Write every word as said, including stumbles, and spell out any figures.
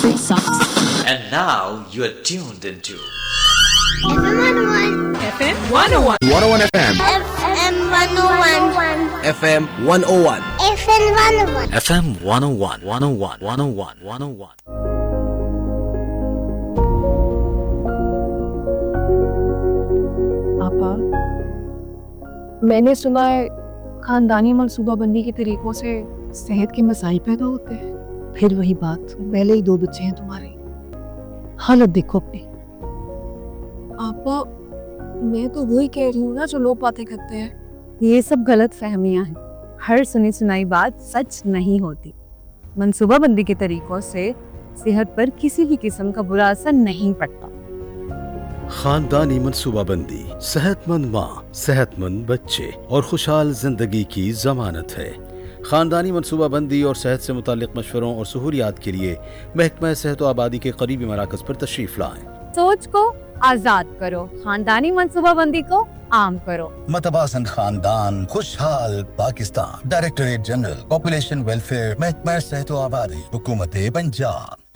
sucks. And now you are tuned into F M one oh one. one oh one F M. F M one oh one. F M one oh one. F M one oh one. F M one oh one, one oh one, one oh one, one oh one. आपा, मैंने सुना है खानदानी मनसूबा बंदी के तरीकों से सेहत के मसाइल पैदा होते हैं। फिर वही बात, पहले ही दो बच्चे हैं तुम्हारे, हालत देखो अपनी। आपा, मैं तो वही कह रही हूँ ना जो लोग बातें करते हैं। ये सब गलत फहमियाँ हैं। हर सुनी सुनाई बात सच नहीं होती। मनसूबा बंदी के तरीकों से सेहत पर किसी भी किस्म का बुरा असर नहीं पड़ता। खानदानी मनसूबा बंदी सेहतमंद माँ, सेहतमंद बच्चे और खुशहाल जिंदगी की जमानत है। खानदानी मनसूबा बंदी और सेहत से मुतालिक मशवरों और सहूलियात के लिए महकमा सेहत व आबादी के करीबी मराकज पर तशरीफ लाएं। सोच को आजाद करो, खानदानी मनसूबा बंदी को आम करो। मतवाजन खानदान, खुशहाल Pakistan. Directorate general population welfare, महकमा सेहत व आबादी, हुकूमत पंजाब।